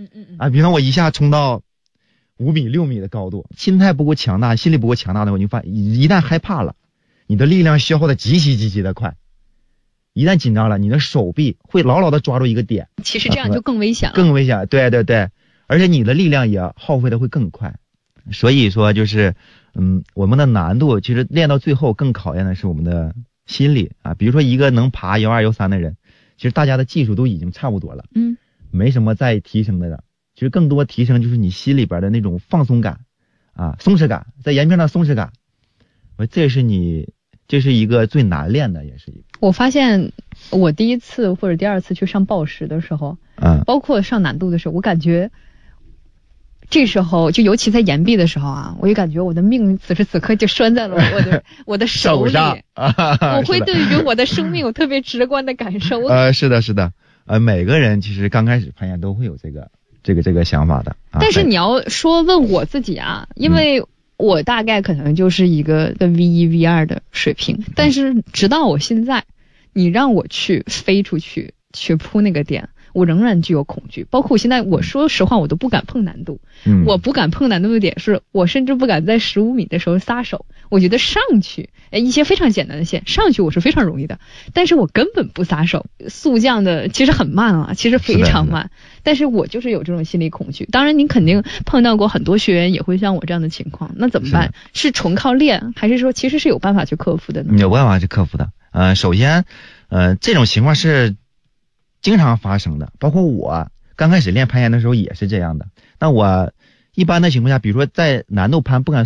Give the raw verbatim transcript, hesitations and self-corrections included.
嗯嗯嗯啊，比方我一下冲到五米六米的高度，心态不够强大，心理不够强大的话，你发一旦害怕了，你的力量消耗的极其极其的快。一旦紧张了，你的手臂会牢牢的抓住一个点， 其实这样就更危险了， 更危险。对对对，而且你的力量也耗费的会更快。所以说就是，嗯，我们的难度其实练到最后更考验的是我们的心理啊。比如说一个能爬幺二幺三的人，其实大家的技术都已经差不多了， 嗯， 没什么再提升的了。其实更多提升就是你心里边的那种放松感啊，松弛感，在岩壁上松弛感。我这是你，这是一个最难练的，也是一个。 我发现我第一次或者第二次去上抱石的时候， 嗯， 包括上难度的时候，我感觉这时候就尤其在岩壁的时候啊，我就感觉我的命此时此刻就拴在了我的我的手里， 手我会对于我的生命有特别直观的感受。 呃，是的，是的，呃，每个人其实刚开始攀岩都会有这个这个这个想法的。啊、 但是你要说问我自己啊，因为我大概可能就是一个的 V 一 V 二的水平，但是直到我现在，你让我去飞出去去扑那个点，我仍然具有恐惧。包括我现在，我说实话，我都不敢碰难度。 嗯， 我不敢碰难度的点是，我甚至不敢在十五米的时候撒手。我觉得上去，哎，一些非常简单的线上去我是非常容易的，但是我根本不撒手。速降的其实很慢啊，其实非常慢，但是我就是有这种心理恐惧。当然，你肯定碰到过很多学员也会像我这样的情况，那怎么办？是, 是纯靠练，还是说其实是有办法去克服的呢？ 有办法去克服的。呃，首先，呃，这种情况是经常发生的，包括我刚开始练攀岩的时候也是这样的。那我一般的情况下，比如说在难度攀不敢